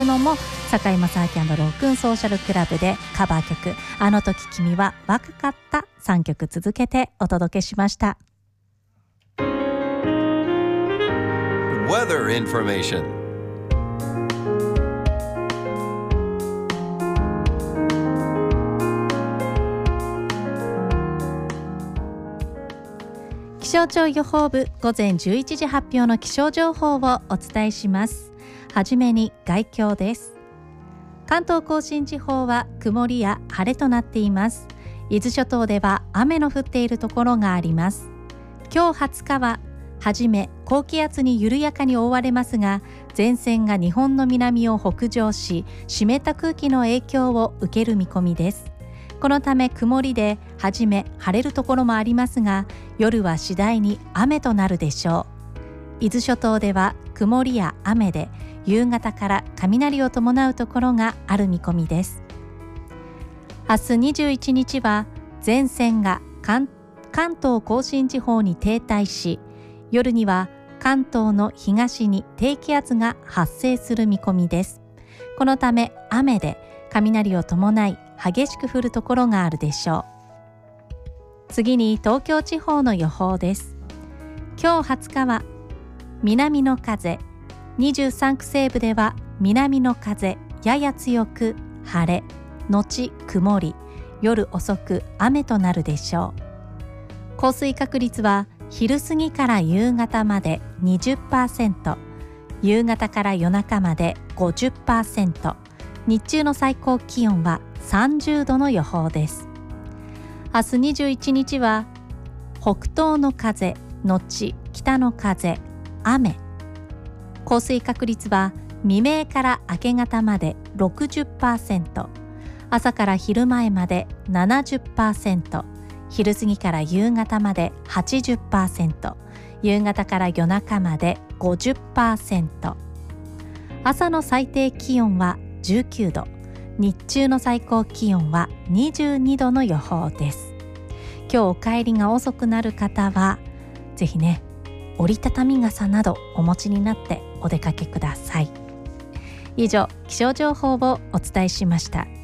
のも堺正明&ロークンソーシャルクラブでカバー曲あの時君は若かった3曲続けてお届けしました。 Weather information. 気象庁予報部午前11時発表の気象情報をお伝えします。はじめに概況です。関東甲信地方は曇りや晴れとなっています。伊豆諸島では雨の降っているところがあります。今日20日ははじめ高気圧に緩やかに覆われますが、前線が日本の南を北上し、湿った空気の影響を受ける見込みです。このため曇りではじめ晴れるところもありますが、夜は次第に雨となるでしょう。伊豆諸島では曇りや雨で夕方から雷を伴うところがある見込みです。明日21日は前線が関東甲信地方に停滞し、夜には関東の東に低気圧が発生する見込みです。このため雨で雷を伴い激しく降るところがあるでしょう。次に東京地方の予報です。今日20日は南の風、23区西部では南の風やや強く晴れ後曇り、夜遅く雨となるでしょう。降水確率は昼過ぎから夕方まで 20%、 夕方から夜中まで 50%、 日中の最高気温は30度の予報です。明日21日は北東の風後北の風雨、降水確率は未明から明け方まで 60%、 朝から昼前まで 70%、 昼過ぎから夕方まで 80%、 夕方から夜中まで 50%。 朝の最低気温は19度、日中の最高気温は22度の予報です。今日お帰りが遅くなる方はぜひね、折りたたみ傘などお持ちになってお出かけください。以上、気象情報をお伝えしました。